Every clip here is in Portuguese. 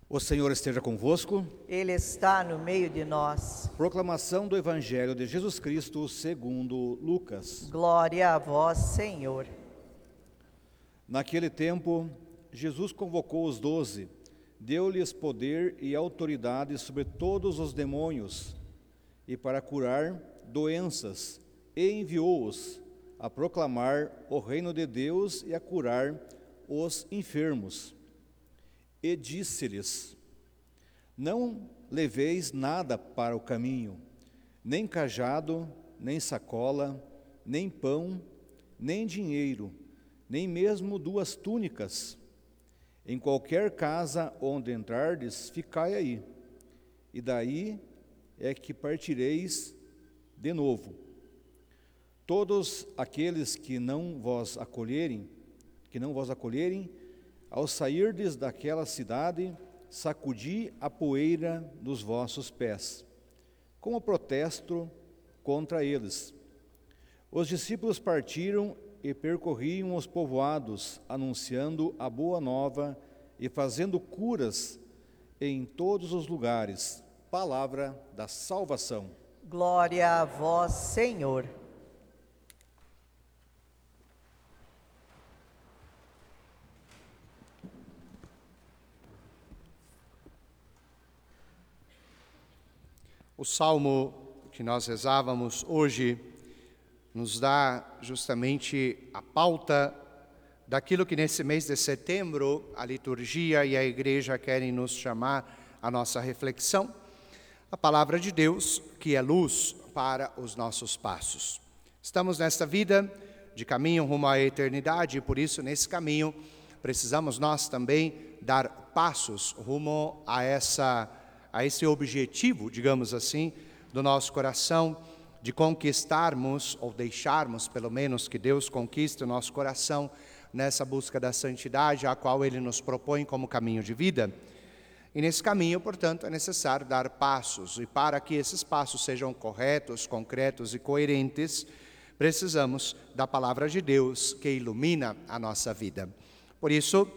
O Senhor esteja convosco. Ele está no meio de nós. Proclamação do Evangelho de Jesus Cristo segundo Lucas. Glória a vós, Senhor. Naquele tempo, Jesus convocou os 12, deu-lhes poder e autoridade sobre todos os demônios, e para curar doenças, e enviou-os a proclamar o reino de Deus e a curar os enfermos. E disse-lhes: não leveis nada para o caminho, nem cajado, nem sacola, nem pão, nem dinheiro, nem mesmo 2 túnicas. Em qualquer casa onde entrardes, ficai aí, e daí é que partireis de novo. Todos aqueles que não vos acolherem, ao sairdes daquela cidade, sacudi a poeira dos vossos pés, como protesto contra eles. Os discípulos partiram e percorriam os povoados, anunciando a boa nova e fazendo curas em todos os lugares. Palavra da salvação. Glória a vós, Senhor. O salmo que nós rezávamos hoje nos dá justamente a pauta daquilo que nesse mês de setembro a liturgia e a igreja querem nos chamar à nossa reflexão. A palavra de Deus, que é luz para os nossos passos. Estamos nesta vida de caminho rumo à eternidade e por isso nesse caminho precisamos nós também dar passos rumo a esse objetivo, digamos assim, do nosso coração, de conquistarmos, ou deixarmos pelo menos que Deus conquiste o nosso coração nessa busca da santidade, a qual Ele nos propõe como caminho de vida. E nesse caminho, portanto, é necessário dar passos, e para que esses passos sejam corretos, concretos e coerentes, precisamos da palavra de Deus que ilumina a nossa vida. Por isso,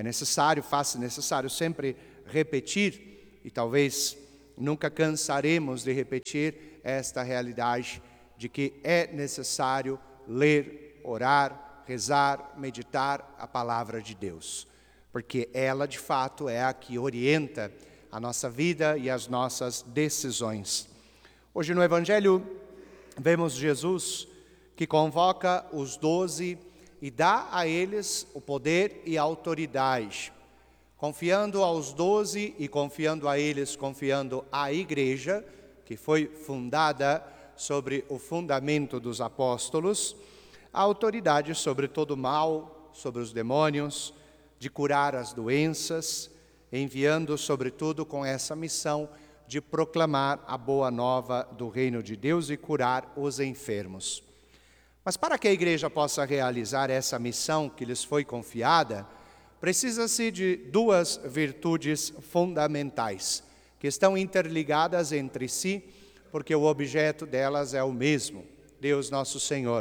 faz-se necessário sempre repetir, e talvez nunca cansaremos de repetir esta realidade de que é necessário ler, orar, rezar, meditar a palavra de Deus, porque ela de fato é a que orienta a nossa vida e as nossas decisões. Hoje no Evangelho vemos Jesus que convoca os 12 e dá a eles o poder e a autoridade, confiando aos 12 e confiando a eles, confiando à igreja, que foi fundada sobre o fundamento dos apóstolos, a autoridade sobre todo o mal, sobre os demônios, de curar as doenças, enviando sobretudo com essa missão de proclamar a boa nova do reino de Deus e curar os enfermos. Mas para que a igreja possa realizar essa missão que lhes foi confiada, precisa-se de 2 virtudes fundamentais, que estão interligadas entre si, porque o objeto delas é o mesmo, Deus nosso Senhor.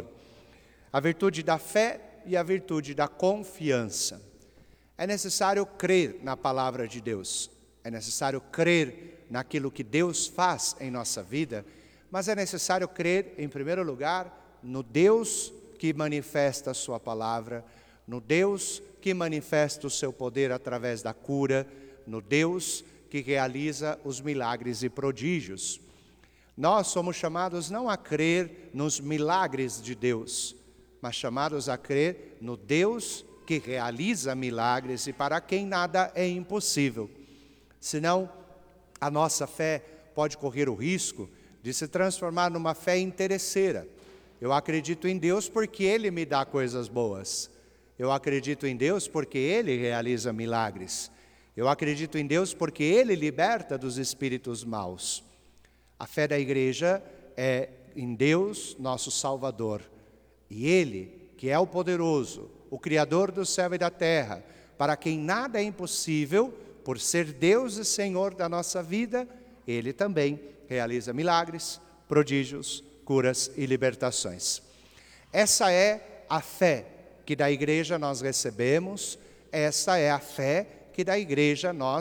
A virtude da fé e a virtude da confiança. É necessário crer na palavra de Deus, é necessário crer naquilo que Deus faz em nossa vida, mas é necessário crer, em primeiro lugar, no Deus que manifesta a sua palavra, no Deus que manifesta o seu poder através da cura, no Deus que realiza os milagres e prodígios. Nós somos chamados não a crer nos milagres de Deus, mas chamados a crer no Deus que realiza milagres e para quem nada é impossível. Senão, a nossa fé pode correr o risco de se transformar numa fé interesseira. Eu acredito em Deus porque Ele me dá coisas boas. Eu acredito em Deus porque Ele realiza milagres. Eu acredito em Deus porque Ele liberta dos espíritos maus. A fé da igreja é em Deus, nosso Salvador. E Ele, que é o poderoso, o Criador do céu e da terra, para quem nada é impossível, por ser Deus e Senhor da nossa vida, Ele também realiza milagres, prodígios, curas e libertações. Essa é a fé que da igreja nós recebemos, essa é a fé que da igreja nós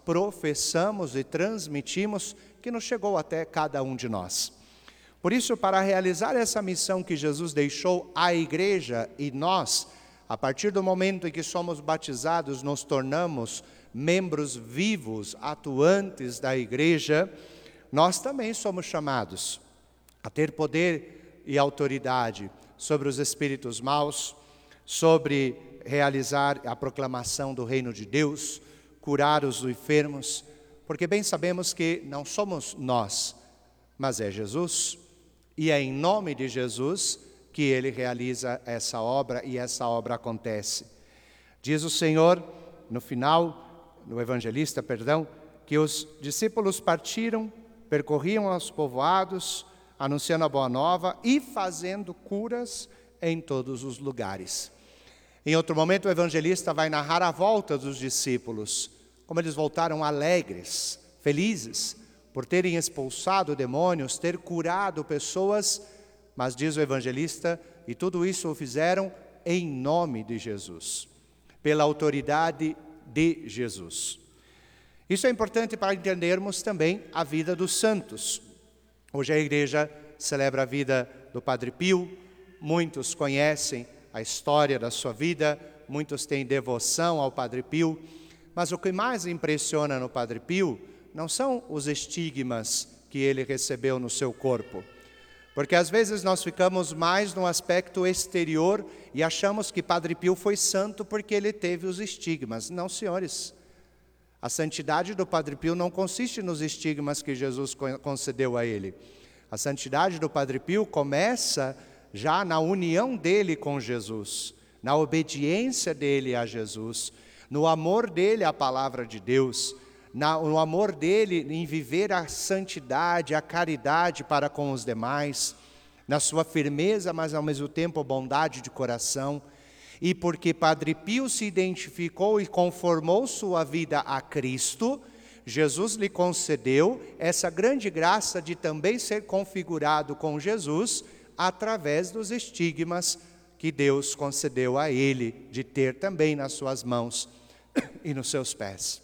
professamos e transmitimos, que nos chegou até cada um de nós. Por isso, para realizar essa missão que Jesus deixou à igreja e nós, a partir do momento em que somos batizados, nos tornamos membros vivos, atuantes da igreja, nós também somos chamados a ter poder e autoridade sobre os espíritos maus, sobre realizar a proclamação do reino de Deus, curar os enfermos, porque bem sabemos que não somos nós, mas é Jesus, e é em nome de Jesus que Ele realiza essa obra e essa obra acontece. Diz o Senhor, no final, no evangelista, que os discípulos partiram, percorriam os povoados, anunciando a boa nova e fazendo curas em todos os lugares. Em outro momento, o evangelista vai narrar a volta dos discípulos, como eles voltaram alegres, felizes, por terem expulsado demônios, ter curado pessoas, mas diz o evangelista, e tudo isso o fizeram em nome de Jesus, pela autoridade de Jesus. Isso é importante para entendermos também a vida dos santos. Hoje a igreja celebra a vida do Padre Pio, muitos conhecem a história da sua vida, muitos têm devoção ao Padre Pio, mas o que mais impressiona no Padre Pio não são os estigmas que ele recebeu no seu corpo, porque às vezes nós ficamos mais no aspecto exterior e achamos que Padre Pio foi santo porque ele teve os estigmas. Não, senhores, a santidade do Padre Pio não consiste nos estigmas que Jesus concedeu a ele. A santidade do Padre Pio começa já na união dele com Jesus, na obediência dele a Jesus, no amor dele à palavra de Deus, no amor dele em viver a santidade, a caridade para com os demais, na sua firmeza, mas ao mesmo tempo bondade de coração. E porque Padre Pio se identificou e conformou sua vida a Cristo, Jesus lhe concedeu essa grande graça de também ser configurado com Jesus através dos estigmas que Deus concedeu a ele, de ter também nas suas mãos e nos seus pés.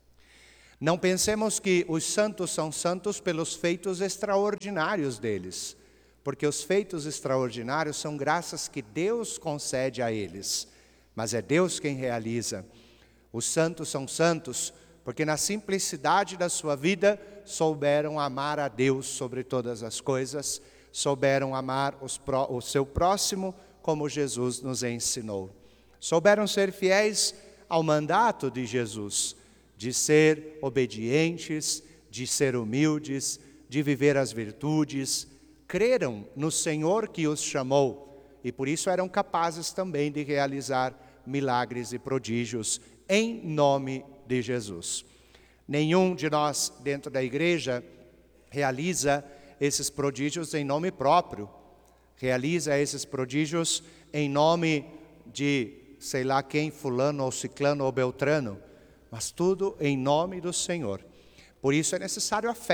Não pensemos que os santos são santos pelos feitos extraordinários deles, porque os feitos extraordinários são graças que Deus concede a eles, mas é Deus quem realiza. Os santos são santos porque na simplicidade da sua vida souberam amar a Deus sobre todas as coisas, souberam amar o seu próximo como Jesus nos ensinou. Souberam ser fiéis ao mandato de Jesus, de ser obedientes, de ser humildes, de viver as virtudes. Creram no Senhor que os chamou e por isso eram capazes também de realizar milagres e prodígios em nome de Jesus. Nenhum de nós dentro da igreja realiza esses prodígios em nome próprio, realiza esses prodígios em nome de sei lá quem, fulano ou ciclano ou beltrano, mas tudo em nome do Senhor. Por isso é necessário a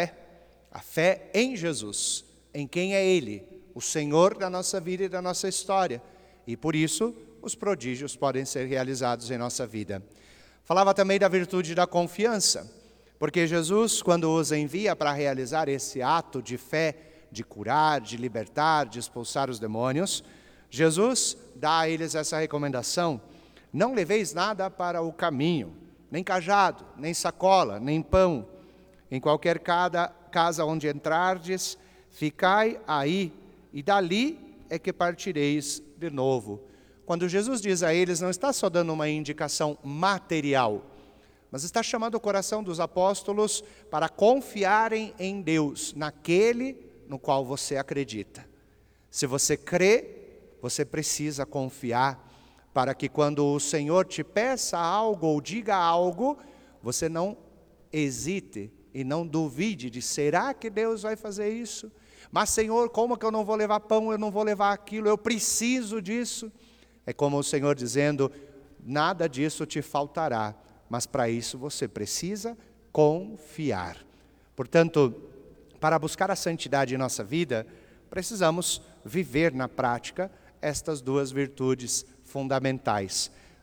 fé em Jesus, em quem é Ele, o Senhor da nossa vida e da nossa história. E por isso os prodígios podem ser realizados em nossa vida. Falava também da virtude da confiança, porque Jesus, quando os envia para realizar esse ato de fé, de curar, de libertar, de expulsar os demônios, Jesus dá a eles essa recomendação: não leveis nada para o caminho, nem cajado, nem sacola, nem pão. Em qualquer casa onde entrardes, ficai aí, e dali é que partireis de novo. Quando Jesus diz a eles, não está só dando uma indicação material, mas está chamando o coração dos apóstolos para confiarem em Deus, naquele no qual você acredita. Se você crê, você precisa confiar, para que quando o Senhor te peça algo ou diga algo, você não hesite e não duvide de: será que Deus vai fazer isso? Mas Senhor, como que eu não vou levar pão, eu não vou levar aquilo, eu preciso disso. É como o Senhor dizendo: nada disso te faltará, mas para isso você precisa confiar. Portanto, para buscar a santidade em nossa vida, precisamos viver na prática estas duas virtudes fundamentais.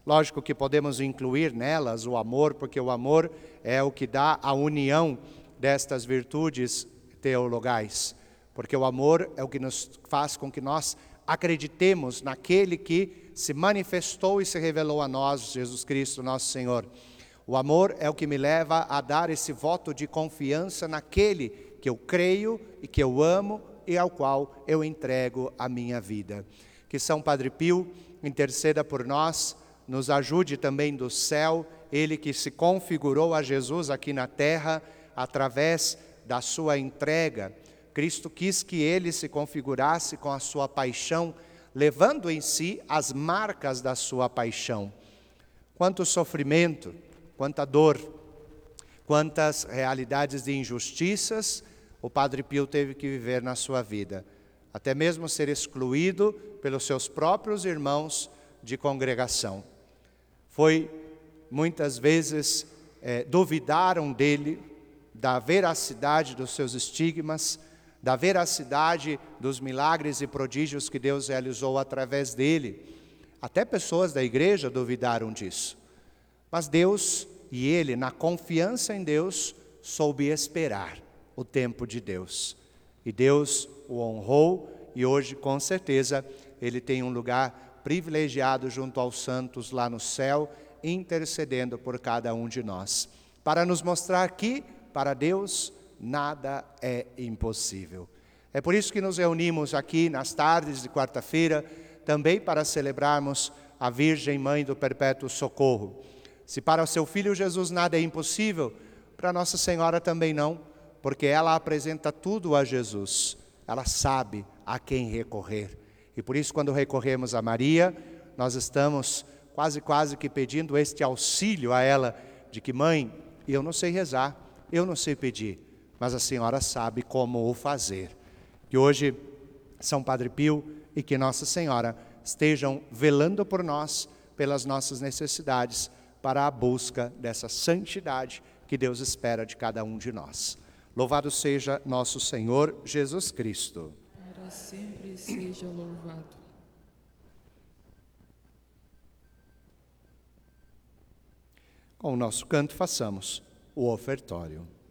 Lógico que podemos incluir nelas o amor, porque o amor é o que dá a união destas virtudes teologais. Porque o amor é o que nos faz com que nós acreditemos naquele que se manifestou e se revelou a nós, Jesus Cristo, nosso Senhor. O amor é o que me leva a dar esse voto de confiança naquele que eu creio e que eu amo e ao qual eu entrego a minha vida. Que São Padre Pio interceda por nós, nos ajude também do céu, ele que se configurou a Jesus aqui na terra através da sua entrega. Cristo quis que ele se configurasse com a sua paixão, levando em si as marcas da sua paixão. Quanto sofrimento, quanta dor, quantas realidades de injustiças o Padre Pio teve que viver na sua vida. Até mesmo ser excluído pelos seus próprios irmãos de congregação. Muitas vezes duvidaram dele, da veracidade dos seus estigmas, da veracidade dos milagres e prodígios que Deus realizou através dele. Até pessoas da igreja duvidaram disso. Mas Deus e ele, na confiança em Deus, soube esperar o tempo de Deus. E Deus o honrou e hoje, com certeza, ele tem um lugar privilegiado junto aos santos lá no céu, intercedendo por cada um de nós. Para nos mostrar que, para Deus, nada é impossível. É por isso que nos reunimos aqui nas tardes de quarta-feira, também para celebrarmos a Virgem Mãe do Perpétuo Socorro. Se para o seu Filho Jesus nada é impossível, para Nossa Senhora também não, porque ela apresenta tudo a Jesus. Ela sabe a quem recorrer. E por isso, quando recorremos a Maria, nós estamos quase que pedindo este auxílio a ela, de que, mãe, eu não sei rezar, eu não sei pedir, mas a senhora sabe como o fazer. Que hoje, São Padre Pio e que Nossa Senhora estejam velando por nós, pelas nossas necessidades, para a busca dessa santidade que Deus espera de cada um de nós. Louvado seja nosso Senhor Jesus Cristo. Para sempre seja louvado. Com o nosso canto, façamos o ofertório.